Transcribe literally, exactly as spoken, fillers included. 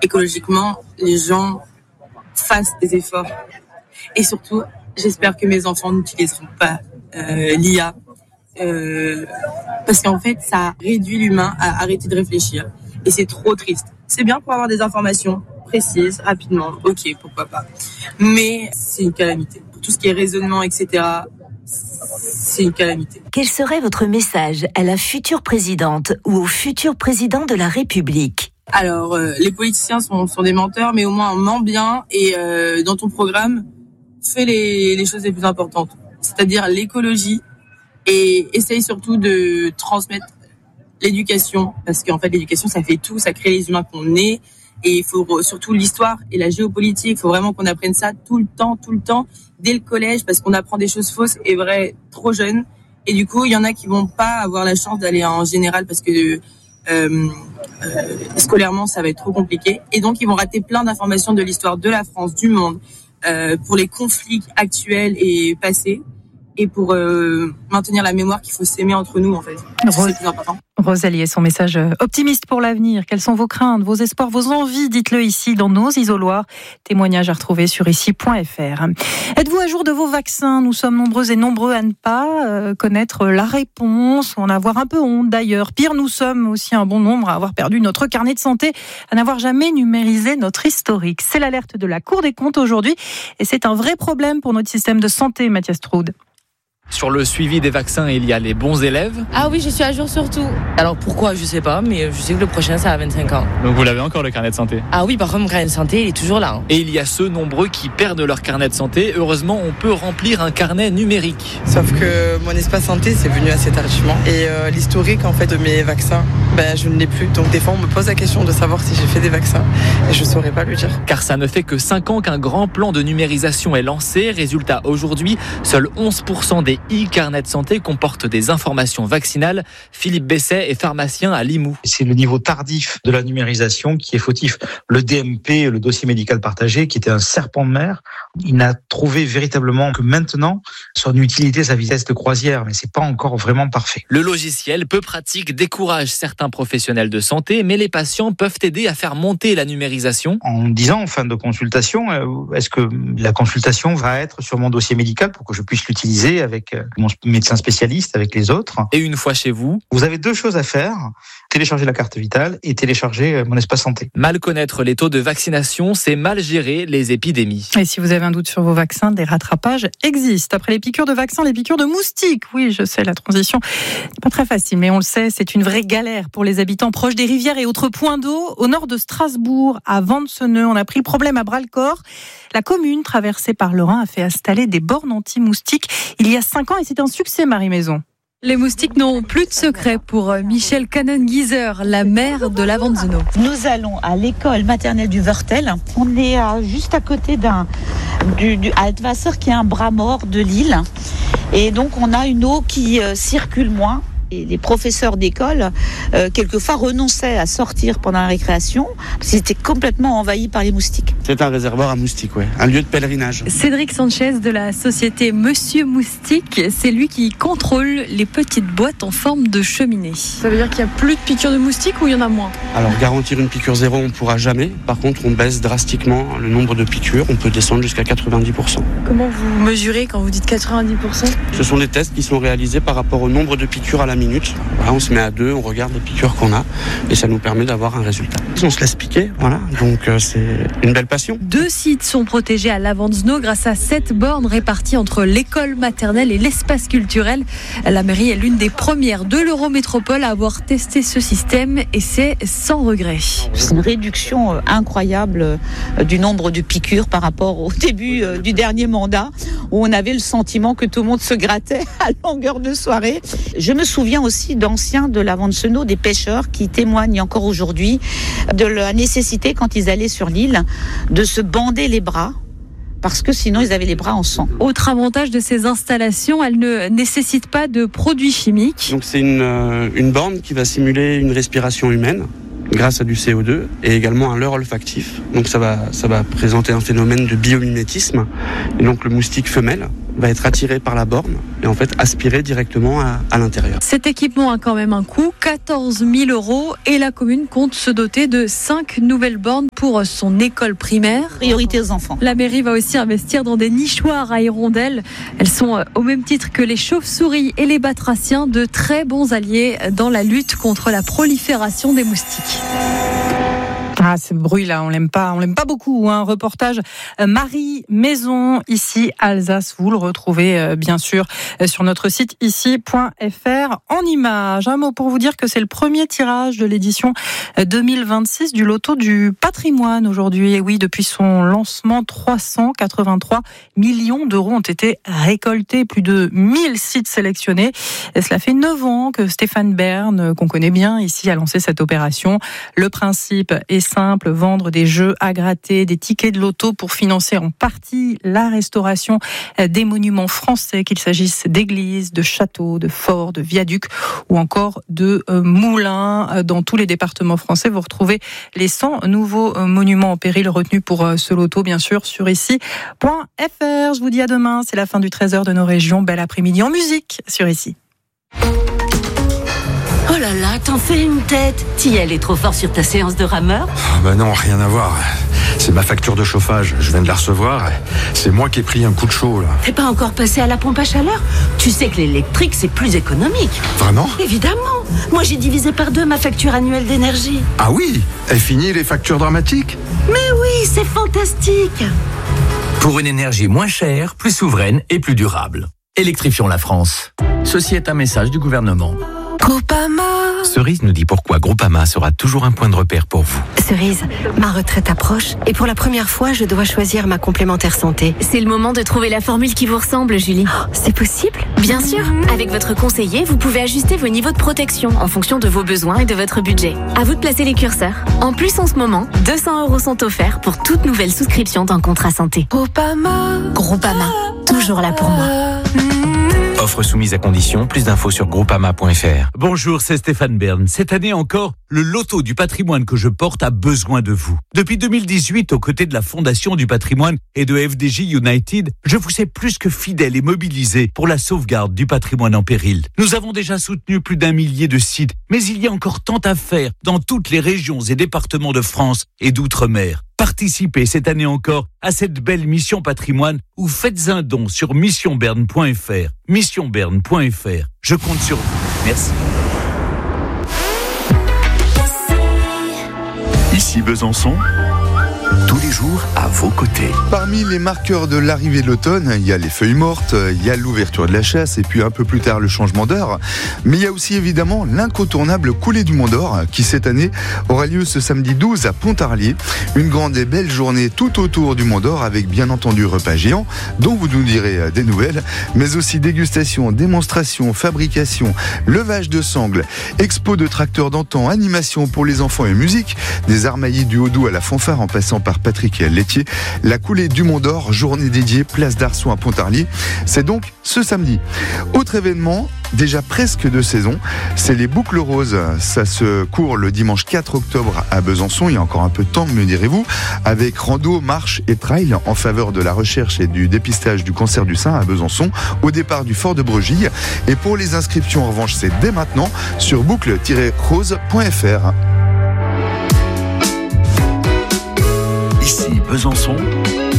écologiquement, les gens fassent des efforts. Et surtout, j'espère que mes enfants n'utiliseront pas euh, l'I A. Euh, parce qu'en fait, ça réduit l'humain à arrêter de réfléchir. Et c'est trop triste. C'est bien pour avoir des informations précises, rapidement. Ok, pourquoi pas. Mais c'est une calamité. Pour tout ce qui est raisonnement, et cetera, c'est une calamité. Quel serait votre message à la future présidente ou au futur président de la République ? Alors, euh, les politiciens sont, sont des menteurs, mais au moins on ment bien. Et euh, dans ton programme, fais les, les choses les plus importantes. C'est-à-dire l'écologie. Et essaye surtout de transmettre l'éducation, parce qu'en fait l'éducation ça fait tout, ça crée les humains qu'on est, et il faut surtout l'histoire et la géopolitique, il faut vraiment qu'on apprenne ça tout le temps, tout le temps, dès le collège, parce qu'on apprend des choses fausses et vraies trop jeunes, et du coup il y en a qui vont pas avoir la chance d'aller en général parce que euh, euh, scolairement ça va être trop compliqué, et donc ils vont rater plein d'informations de l'histoire de la France, du monde, euh, pour les conflits actuels et passés. Et pour euh, maintenir la mémoire qu'il faut s'aimer entre nous, en fait. Rose... C'est plus important. Rosalie et son message optimiste pour l'avenir. Quelles sont vos craintes, vos espoirs, vos envies ? Dites-le ici dans nos isoloirs. Témoignages à retrouver sur ici point f r. Êtes-vous à jour de vos vaccins ? Nous sommes nombreux et nombreux à ne pas euh, connaître la réponse, ou en avoir un peu honte d'ailleurs. Pire, nous sommes aussi un bon nombre à avoir perdu notre carnet de santé, à n'avoir jamais numérisé notre historique. C'est l'alerte de la Cour des comptes aujourd'hui, et c'est un vrai problème pour notre système de santé, Mathias Troude. Sur le suivi des vaccins, il y a les bons élèves. Ah oui, je suis à jour sur tout. Alors pourquoi, je sais pas, mais je sais que le prochain, c'est à vingt-cinq ans. Donc vous l'avez encore, le carnet de santé ? Ah oui, par contre, mon carnet de santé, il est toujours là. Hein. Et il y a ceux nombreux qui perdent leur carnet de santé. Heureusement, on peut remplir un carnet numérique. Sauf que mon espace santé, c'est venu assez tardivement. Et euh, l'historique, en fait, de mes vaccins, ben, je ne l'ai plus. Donc des fois, on me pose la question de savoir si j'ai fait des vaccins. Et je saurais pas le dire. Car ça ne fait que cinq ans qu'un grand plan de numérisation est lancé. Résultat, aujourd'hui, seuls onze pour cent des e-carnets de santé comporte des informations vaccinales. Philippe Besset est pharmacien à Limoux. C'est le niveau tardif de la numérisation qui est fautif. Le D M P, le dossier médical partagé, qui était un serpent de mer, il n'a trouvé véritablement que maintenant son utilité, sa vitesse de croisière, mais c'est pas encore vraiment parfait. Le logiciel, peu pratique, décourage certains professionnels de santé, mais les patients peuvent aider à faire monter la numérisation. En disant en fin de consultation, est-ce que la consultation va être sur mon dossier médical pour que je puisse l'utiliser avec mon médecin spécialiste, avec les autres. Et une fois chez vous, vous avez deux choses à faire, télécharger la carte vitale et télécharger mon espace santé. Mal connaître les taux de vaccination, c'est mal gérer les épidémies. Et si vous avez un doute sur vos vaccins, des rattrapages existent. Après les piqûres de vaccins, les piqûres de moustiques. Oui, je sais, la transition n'est pas très facile, mais on le sait, c'est une vraie galère pour les habitants proches des rivières et autres points d'eau. Au nord de Strasbourg, à Ventseneux, on a pris le problème à bras-le-corps. La commune traversée par le Rhin a fait installer des bornes anti-moustiques il y a cinq ans, et c'est un succès, Marie Maison. Les moustiques n'ont plus de secret pour Michel Cannon-Gieser, la maire de la Ventseneux. Nous allons à l'école maternelle du Wörtel. On est à, juste à côté d'un du, du Altwasser, qui est un bras mort de l'île. Et donc on a une eau qui euh, circule moins. Et les professeurs d'école, euh, quelquefois, renonçaient à sortir pendant la récréation parce qu'ils étaient complètement envahis par les moustiques. C'est un réservoir à moustiques, ouais. Un lieu de pèlerinage. Cédric Sanchez de la société Monsieur Moustique, c'est lui qui contrôle les petites boîtes en forme de cheminée. Ça veut dire qu'il n'y a plus de piqûres de moustiques ou il y en a moins ? Alors, garantir une piqûre zéro, on ne pourra jamais. Par contre, on baisse drastiquement le nombre de piqûres. On peut descendre jusqu'à quatre-vingt-dix pour cent. Comment vous mesurez quand vous dites quatre-vingt-dix pour cent ? Ce sont des tests qui sont réalisés par rapport au nombre de piqûres à la minute. Voilà, on se met à deux, on regarde les piqûres qu'on a et ça nous permet d'avoir un résultat. On se laisse piquer, voilà, donc euh, c'est une belle passion. Deux sites sont protégés à la Ventseneux grâce à sept bornes réparties entre l'école maternelle et l'espace culturel. La mairie est l'une des premières de l'Eurométropole à avoir testé ce système et c'est sans regret. C'est une réduction incroyable du nombre de piqûres par rapport au début du dernier mandat où on avait le sentiment que tout le monde se grattait à longueur de soirée. Je me souviens aussi d'anciens de la Ventseneux, des pêcheurs qui témoignent encore aujourd'hui de la nécessité, quand ils allaient sur l'île, de se bander les bras parce que sinon ils avaient les bras en sang. Autre avantage de ces installations, elles ne nécessitent pas de produits chimiques. Donc c'est une, euh, une borne qui va simuler une respiration humaine. grâce à du C O deux et également un leurre olfactif. Donc ça va, ça va présenter un phénomène de biomimétisme. Et donc le moustique femelle va être attiré par la borne et en fait aspiré directement à, à l'intérieur. Cet équipement a quand même un coût, quatorze mille euros, et la commune compte se doter de cinq nouvelles bornes pour son école primaire. Priorité aux enfants. La mairie va aussi investir dans des nichoirs à hirondelles. Elles sont au même titre que les chauves-souris et les batraciens de très bons alliés dans la lutte contre la prolifération des moustiques. Ah, ce bruit-là, on l'aime pas, on l'aime pas beaucoup. Un hein. Reportage Marie Maison, ici Alsace. Vous le retrouvez euh, bien sûr euh, sur notre site ici point f r en images. Un mot pour vous dire que c'est le premier tirage de l'édition deux mille vingt-six du Loto du patrimoine aujourd'hui. Et oui, depuis son lancement, trois cent quatre-vingt-trois millions d'euros ont été récoltés, plus de mille sites sélectionnés. Et cela fait neuf ans que Stéphane Bern, qu'on connaît bien ici, a lancé cette opération. Le principe est simple, vendre des jeux à gratter, des tickets de loto pour financer en partie la restauration des monuments français, qu'il s'agisse d'églises, de châteaux, de forts, de viaducs ou encore de euh, moulins. Dans tous les départements français, vous retrouvez les cent nouveaux euh, monuments en péril retenus pour euh, ce loto, bien sûr, sur ici point f r. Je vous dis à demain, c'est la fin du treize heures de nos régions. Bel après-midi en musique sur ici. Oh là là, t'en fais une tête. Tiel est trop fort sur ta séance de rameur. Oh bah non, rien à voir. C'est ma facture de chauffage, je viens de la recevoir. C'est moi qui ai pris un coup de chaud là. T'es pas encore passé à la pompe à chaleur? Tu sais que l'électrique c'est plus économique. Vraiment? Évidemment. Moi j'ai divisé par deux ma facture annuelle d'énergie. Ah oui? Elle finit les factures dramatiques? Mais oui, c'est fantastique. Pour une énergie moins chère, plus souveraine et plus durable. Électrifions la France. Ceci est un message du gouvernement. Groupama. Cerise nous dit pourquoi Groupama sera toujours un point de repère pour vous. Cerise, ma retraite approche et pour la première fois, je dois choisir ma complémentaire santé. C'est le moment de trouver la formule qui vous ressemble, Julie. Oh, c'est possible? Bien sûr. Avec votre conseiller, vous pouvez ajuster vos niveaux de protection en fonction de vos besoins et de votre budget. À vous de placer les curseurs. En plus, en ce moment, deux cents euros sont offerts pour toute nouvelle souscription d'un contrat santé. Groupama. Groupama. Toujours là pour moi. Offre soumise à condition, plus d'infos sur groupama point f r. Bonjour, c'est Stéphane Bern. Cette année encore, le loto du patrimoine que je porte a besoin de vous. Depuis deux mille dix-huit, aux côtés de la Fondation du patrimoine et de F D J United, je vous ai plus que fidèle et mobilisé pour la sauvegarde du patrimoine en péril. Nous avons déjà soutenu plus d'un millier de sites, mais il y a encore tant à faire dans toutes les régions et départements de France et d'outre-mer. Participez cette année encore à cette belle mission patrimoine ou faites un don sur mission bern point f r. mission bern point f r. Je compte sur vous. Merci. Ici Besançon, tous les jours à vos côtés. Parmi les marqueurs de l'arrivée de l'automne, il y a les feuilles mortes, il y a l'ouverture de la chasse et puis un peu plus tard le changement d'heure. Mais il y a aussi évidemment l'incontournable coulée du Mont d'Or qui cette année aura lieu ce samedi douze à Pontarlier. Une grande et belle journée tout autour du Mont d'Or avec bien entendu repas géant dont vous nous direz des nouvelles, mais aussi dégustation, démonstration, fabrication, levage de sangles, expo de tracteurs d'antan, animation pour les enfants et musique, des armaillis du Haut-Doubs à la fanfare en passant par Patrick Laitier. La coulée du Mont d'Or, journée dédiée place d'Arçon à Pontarlier. C'est donc ce samedi. Autre événement, déjà presque de saison, c'est les boucles roses. Ça se court le dimanche quatre octobre à Besançon. Il y a encore un peu de temps, me direz-vous, avec rando, marche et trail en faveur de la recherche et du dépistage du cancer du sein à Besançon, au départ du fort de Bregille. Et pour les inscriptions, en revanche, c'est dès maintenant sur boucle tiret rose point f r. Ici Besançon,